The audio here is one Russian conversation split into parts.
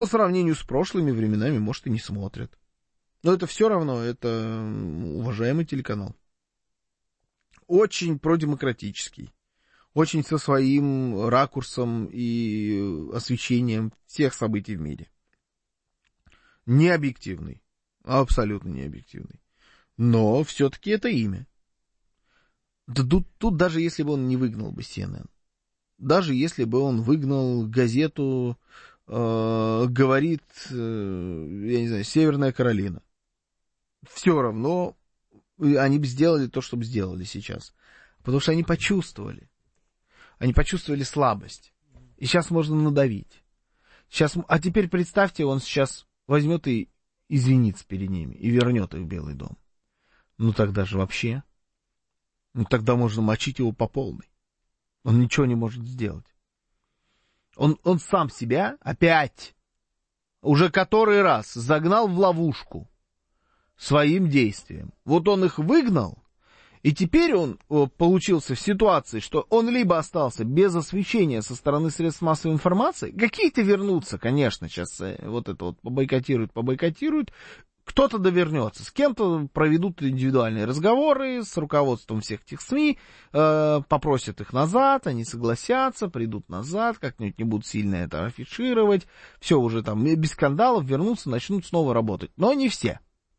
по сравнению с прошлыми временами, может, и не смотрят. Но это все равно, это уважаемый телеканал. Очень продемократический. Очень со своим ракурсом и освещением всех событий в мире. Не объективный. Абсолютно не объективный. Но все-таки это имя. Да тут даже если бы он не выгнал бы CNN, даже если бы он выгнал газету, говорит, я не знаю, Северная Каролина, все равно они бы сделали то, что бы сделали сейчас. Потому что они почувствовали. Они почувствовали слабость. И сейчас можно надавить. Сейчас, а теперь представьте, он сейчас возьмет и извинится перед ними и вернет их в Белый дом. Ну тогда же вообще. Ну тогда можно мочить его по полной. Он ничего не может сделать. Он сам себя опять, уже который раз, загнал в ловушку своим действием. Вот он их выгнал, и теперь он получился в ситуации, что он либо остался без освещения со стороны средств массовой информации, какие-то вернутся, конечно, сейчас вот это вот побойкотируют, кто-то довернется, с кем-то проведут индивидуальные разговоры с руководством всех этих СМИ, попросят их назад, они согласятся, придут назад, как-нибудь не будут сильно это афишировать, все уже там без скандалов вернутся, начнут снова работать. Но не все.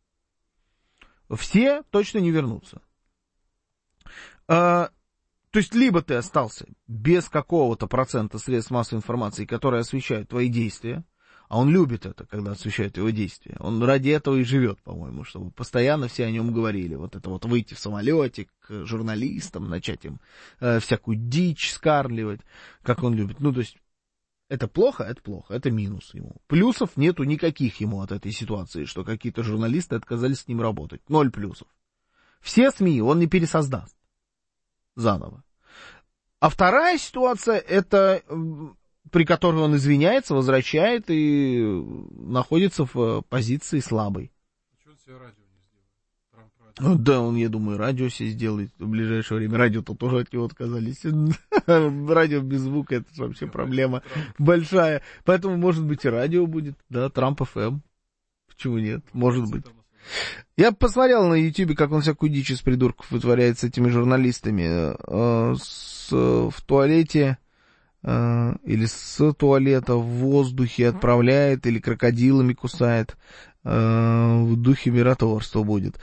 Все точно не вернутся. То есть, либо ты остался без какого-то процента средств массовой информации, которые освещают твои действия, а он любит это, когда освещают его действия. Он ради этого и живет, по-моему, чтобы постоянно все о нем говорили. Вот это вот выйти в самолете к журналистам, начать им всякую дичь скармливать, как он любит. Ну, то есть, это плохо, это минус ему. Плюсов нету никаких ему от этой ситуации, что какие-то журналисты отказались с ним работать. 0 плюсов. Все СМИ он не пересоздаст заново. А вторая ситуация, это при которой он извиняется, возвращает и находится в позиции слабой. Почему он себе радио не сделает? Радио. Да, он, я думаю, радио себе сделает в ближайшее время. Радио-то тоже от него отказались. Радио без звука — это вообще проблема большая. Поэтому, может быть, и радио будет. Да, Трамп ФМ. Почему нет? Может быть. Я посмотрел на Ютубе, как он всякую дичь из придурков вытворяет с этими журналистами. В туалете или с туалета в воздухе отправляет, или крокодилами кусает. В духе миротворства будет.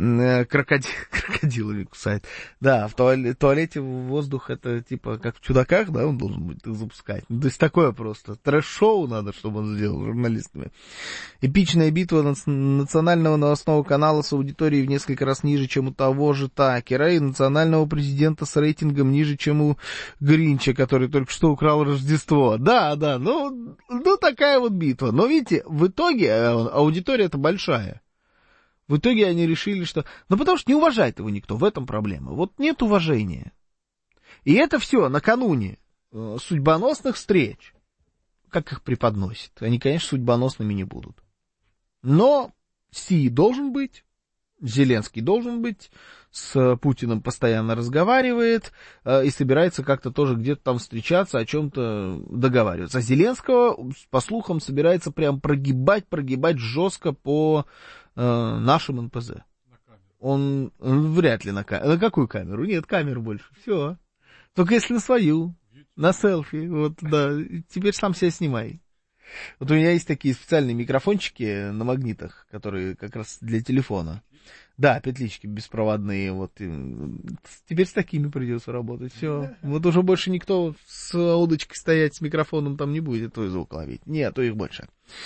Крокодилами кусает. Да, в туалете воздух это типа как в «Чудаках», да, он должен будет запускать. Ну, то есть такое просто трэш-шоу надо, чтобы он сделал с журналистами. Эпичная битва национального новостного канала с аудиторией в несколько раз ниже, чем у того же Такера, и национального президента с рейтингом ниже, чем у Гринча, который только что украл Рождество. Да, ну такая вот битва. Но видите, в итоге аудитория это большая. В итоге они решили, что... Ну, потому что не уважает его никто, в этом проблема. Вот нет уважения. И это все накануне судьбоносных встреч. Как их преподносят? Они, конечно, судьбоносными не будут. Но Си должен быть, Зеленский должен быть, с Путиным постоянно разговаривает и собирается как-то тоже где-то там встречаться, о чем-то договариваться. А Зеленского, по слухам, собирается прям прогибать жестко по нашим НПЗ. Он вряд ли на камеру. На какую камеру? Нет камеры больше. Все. Только если на свою. На селфи. Вот, да. Теперь сам себя снимай. Вот у меня есть такие специальные микрофончики на магнитах, которые как раз для телефона. Да, петлички беспроводные, вот. Теперь с такими придется работать, все. Вот уже больше никто с удочкой стоять, с микрофоном там не будет, твой звук ловить. Нет, то их больше.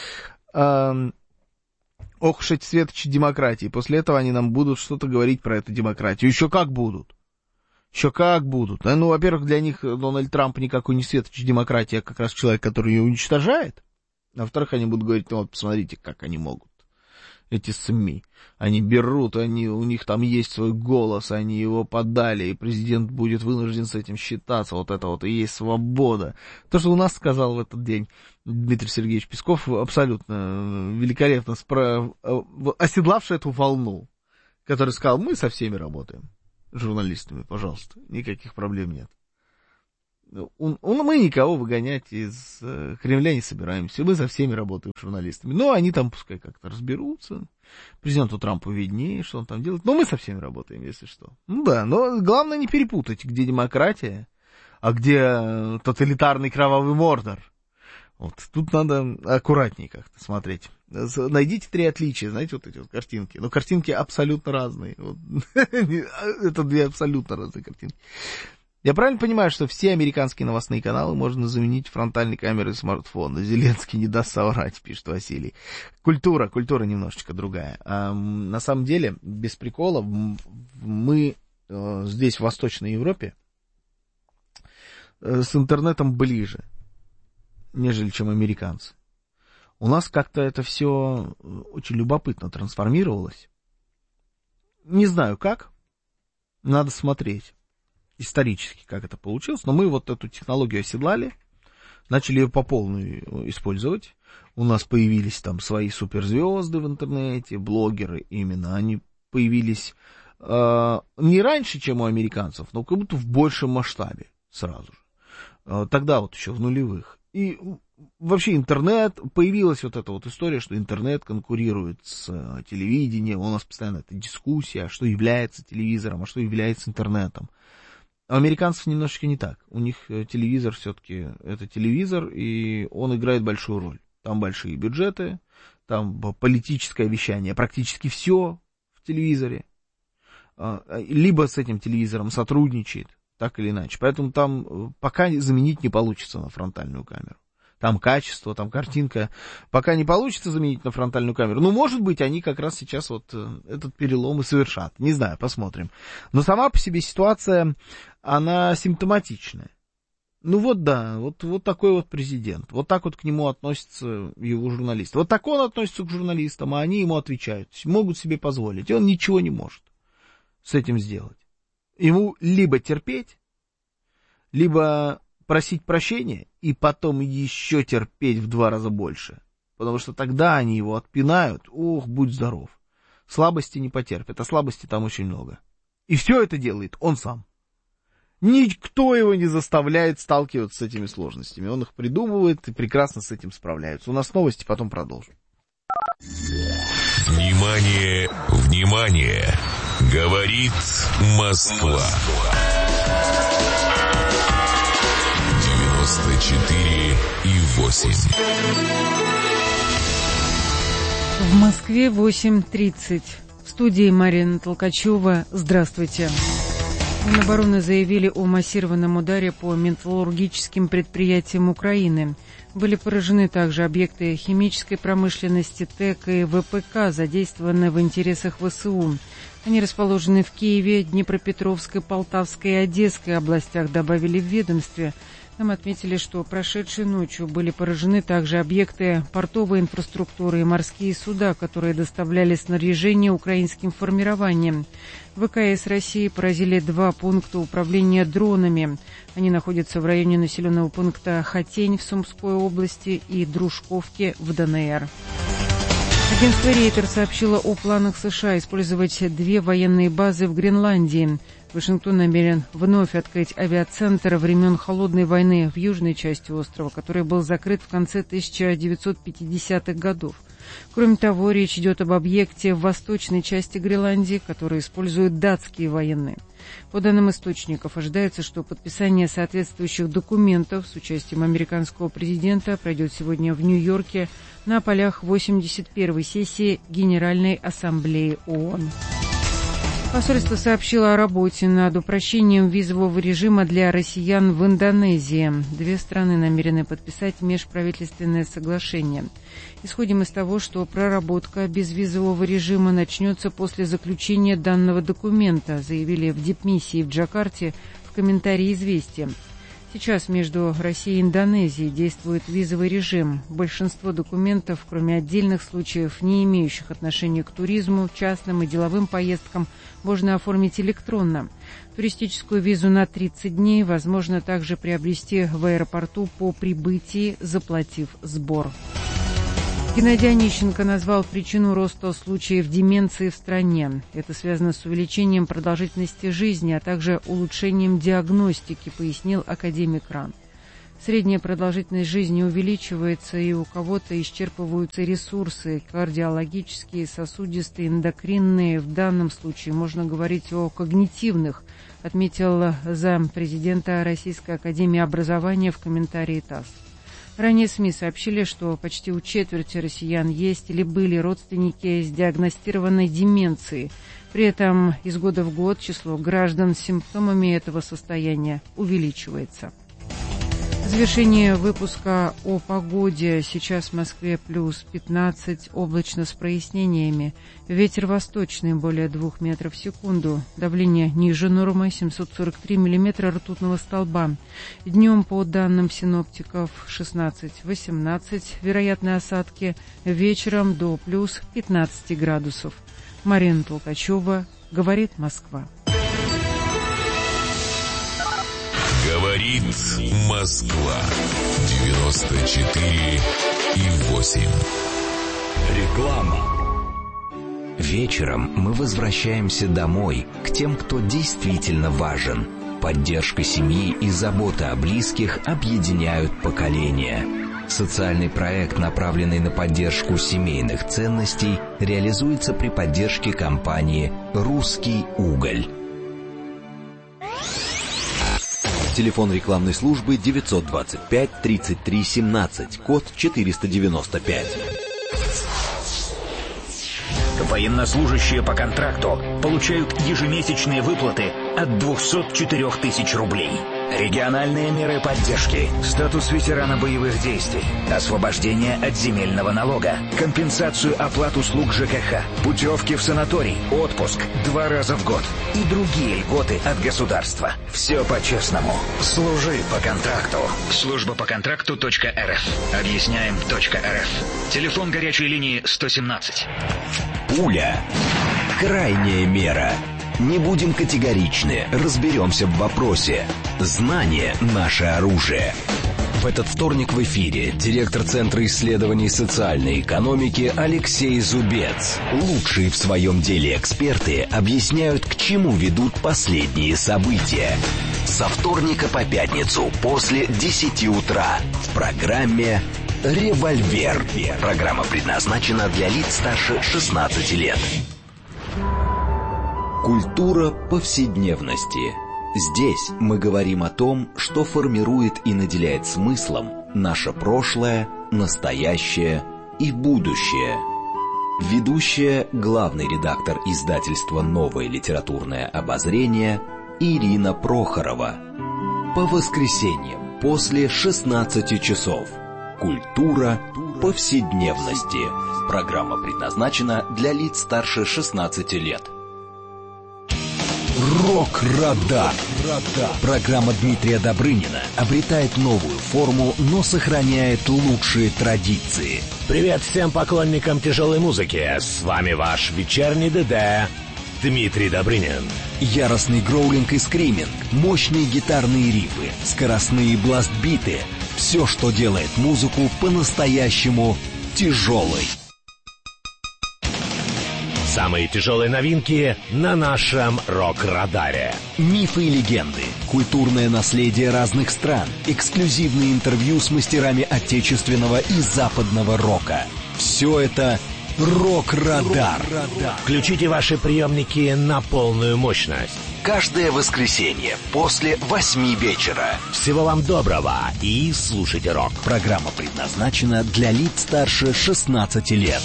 Ох уж эти светочи демократии. После этого они нам будут что-то говорить про эту демократию. Еще как будут. Ну, во-первых, для них Дональд Трамп никакой не светоч демократии, а как раз человек, который ее уничтожает. А во-вторых, они будут говорить, ну вот посмотрите, как они могут. Эти СМИ. Они берут, у них там есть свой голос, они его подали, и президент будет вынужден с этим считаться. Вот это вот и есть свобода. То, что у нас сказал в этот день Дмитрий Сергеевич Песков, абсолютно великолепно оседлавший эту волну, который сказал, мы со всеми работаем, журналистами, пожалуйста, никаких проблем нет. Мы никого выгонять из Кремля не собираемся. Мы со всеми работаем журналистами. Но они там пускай как-то разберутся. Президенту Трампу виднее, что он там делает. Но мы со всеми работаем, если что. Ну да, но главное не перепутать, где демократия, а где тоталитарный кровавый Мордор. Вот тут надо аккуратнее как-то смотреть. Найдите 3 отличия, знаете, вот эти вот картинки. Но картинки абсолютно разные. Вот. Это 2 абсолютно разные картинки. Я правильно понимаю, что все американские новостные каналы можно заменить фронтальной камерой смартфона? Зеленский не даст соврать, пишет Василий. Культура немножечко другая. На самом деле, без прикола, мы здесь, в Восточной Европе, с интернетом ближе, нежели чем американцы. У нас как-то это все очень любопытно трансформировалось. Не знаю как, надо смотреть исторически, как это получилось, но мы вот эту технологию оседлали, начали ее по полной использовать. У нас появились там свои суперзвезды в интернете, блогеры именно, они появились не раньше, чем у американцев, но как будто в большем масштабе сразу же. Тогда вот еще в нулевых. И вообще интернет, появилась вот эта вот история, что интернет конкурирует с телевидением, у нас постоянно эта дискуссия, что является телевизором, а что является интернетом. У американцев немножечко не так. У них телевизор все-таки это телевизор, и он играет большую роль. Там большие бюджеты, там политическое вещание, практически все в телевизоре. Либо с этим телевизором сотрудничает, так или иначе. Поэтому там пока заменить не получится на фронтальную камеру. Там качество, там картинка. Пока не получится заменить на фронтальную камеру. Ну, может быть, они как раз сейчас вот этот перелом и совершат. Не знаю, посмотрим. Но сама по себе ситуация, она симптоматичная. Ну вот да, вот такой вот президент. Вот так вот к нему относятся его журналисты. Вот так он относится к журналистам, а они ему отвечают. Могут себе позволить. И он ничего не может с этим сделать. Ему либо терпеть, либо просить прощения и потом еще терпеть в 2 раза больше. Потому что тогда они его отпинают. Ох, будь здоров. Слабости не потерпят, а слабости там очень много. И все это делает он сам. Никто его не заставляет сталкиваться с этими сложностями. Он их придумывает и прекрасно с этим справляется. У нас новости, потом продолжим. Внимание, внимание! Говорит Москва. 94,8. В Москве 8:30. В студии Марина Толкачева. Здравствуйте. Минобороны заявили о массированном ударе по металлургическим предприятиям Украины. Были поражены также объекты химической промышленности, ТЭК и ВПК, задействованные в интересах ВСУ. Они расположены в Киеве, Днепропетровской, Полтавской и Одесской областях, добавили в ведомстве. Нам отметили, что прошедшей ночью были поражены также объекты портовой инфраструктуры и морские суда, которые доставляли снаряжение украинским формированиям. ВКС России поразили 2 пункта управления дронами. Они находятся в районе населенного пункта Хатень в Сумской области и Дружковки в ДНР. Агентство Рейтер сообщило о планах США использовать 2 военные базы в Гренландии. Вашингтон намерен вновь открыть авиацентр времен Холодной войны в южной части острова, который был закрыт в конце 1950-х годов. Кроме того, речь идет об объекте в восточной части Гренландии, который используют датские военные. По данным источников, ожидается, что подписание соответствующих документов с участием американского президента пройдет сегодня в Нью-Йорке на полях 81-й сессии Генеральной Ассамблеи ООН. Посольство сообщило о работе над упрощением визового режима для россиян в Индонезии. 2 страны намерены подписать межправительственное соглашение. Исходим из того, что проработка безвизового режима начнется после заключения данного документа, заявили в дипмиссии в Джакарте в комментарии «Известия». Сейчас между Россией и Индонезией действует визовый режим. Большинство документов, кроме отдельных случаев, не имеющих отношения к туризму, частным и деловым поездкам, можно оформить электронно. Туристическую визу на 30 дней возможно также приобрести в аэропорту по прибытии, заплатив сбор. Геннадий Онищенко назвал причину роста случаев деменции в стране. Это связано с увеличением продолжительности жизни, а также улучшением диагностики, пояснил академик РАН. Средняя продолжительность жизни увеличивается, и у кого-то исчерпываются ресурсы кардиологические, сосудистые, эндокринные. В данном случае можно говорить о когнитивных, отметил зампрезидента Российской академии образования в комментарии ТАСС. Ранее СМИ сообщили, что почти у четверти россиян есть или были родственники с диагностированной деменцией. При этом из года в год число граждан с симптомами этого состояния увеличивается. В завершение выпуска о погоде. Сейчас в Москве плюс 15, облачно с прояснениями. Ветер восточный более 2 метров в секунду. Давление ниже нормы 743 миллиметра ртутного столба. Днем, по данным синоптиков, 16-18. Вероятные осадки. Вечером до плюс 15 градусов. Марина Толкачева, говорит Москва. Говорит Москва. 94,8. Реклама. Вечером мы возвращаемся домой, к тем, кто действительно важен. Поддержка семьи и забота о близких объединяют поколения. Социальный проект, направленный на поддержку семейных ценностей, реализуется при поддержке компании «Русский уголь». Телефон рекламной службы 925-33-17, код 495. Военнослужащие по контракту получают ежемесячные выплаты от 204 тысяч рублей. Региональные меры поддержки, статус ветерана боевых действий, освобождение от земельного налога, компенсацию оплат услуг ЖКХ, путевки в санаторий, отпуск 2 раза в год и другие льготы от государства. Все по-честному. Служи по контракту. Служба по контракту.рф. Объясняем .рф. Телефон горячей линии 117. Пуля. Крайняя мера. Не будем категоричны, разберемся в вопросе. Знание – наше оружие. В этот вторник в эфире директор Центра исследований социальной экономики Алексей Зубец. Лучшие в своем деле эксперты объясняют, к чему ведут последние события. Со вторника по пятницу после 10 утра в программе «Револьвер». Программа предназначена для лиц старше 16 лет. Культура повседневности. Здесь мы говорим о том, что формирует и наделяет смыслом наше прошлое, настоящее и будущее. Ведущая, главный редактор издательства «Новое литературное обозрение» Ирина Прохорова. По воскресеньям после 16 часов. Культура повседневности. Программа предназначена для лиц старше 16 лет. Рок-радар. Программа Дмитрия Добрынина обретает новую форму, но сохраняет лучшие традиции. Привет всем поклонникам тяжелой музыки. С вами ваш вечерний ДД Дмитрий Добрынин. Яростный гроулинг и скриминг, мощные гитарные рифы, скоростные бластбиты. Все, что делает музыку по-настоящему тяжелой. Самые тяжелые новинки на нашем рок-радаре. Мифы и легенды, культурное наследие разных стран, эксклюзивные интервью с мастерами отечественного и западного рока. Все это рок-радар. Включите ваши приемники на полную мощность. Каждое воскресенье после 8 вечера. Всего вам доброго и слушайте рок. Программа предназначена для лиц старше 16 лет.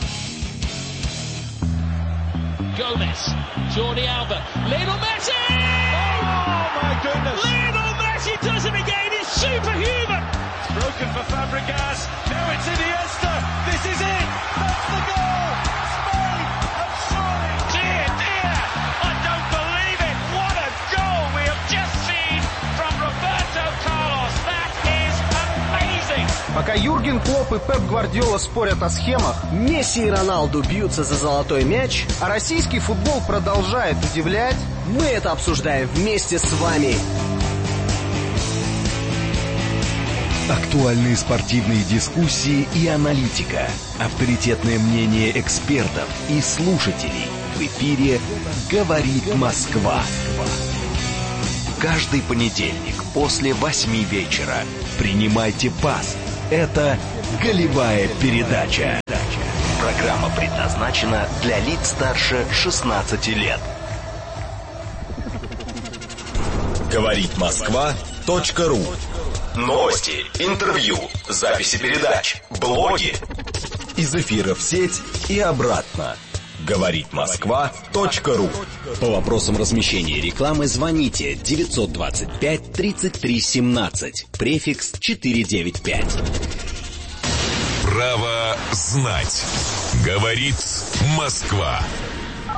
Gomez, Jordi Alba, Lionel Messi! Oh my goodness! Lionel Messi does it again, he's superhuman! It's broken for Fabregas, now it's Iniesta, this is it! That's the goal! Spain have surely! Dear, dear! I don't believe it! What a goal we have just seen from Roberto Carlos! That is amazing! Пока Юрген Клопп и Пеп Гвардиола спорят о схемах, Месси и Роналду бьются за золотой мяч, а российский футбол продолжает удивлять, мы это обсуждаем вместе с вами. Актуальные спортивные дискуссии и аналитика. Авторитетное мнение экспертов и слушателей. В эфире «Говорит Москва». Каждый понедельник после 8 вечера. Принимайте пас. Это «Голевая передача». Программа предназначена для лиц старше 16 лет. Говорит Москва.ру. Новости, интервью, записи передач, блоги. Из эфира в сеть и обратно. Говорит Москва.ру. По вопросам размещения рекламы звоните 925 33 17, префикс 495. Право знать. Говорит Москва.